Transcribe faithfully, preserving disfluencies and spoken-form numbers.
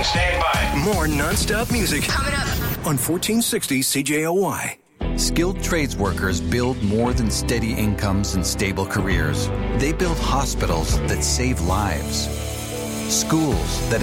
stand by. More non-stop music. Coming up on fourteen sixty C J O Y. Skilled trades workers build more than steady incomes and stable careers. They build hospitals that save lives, schools that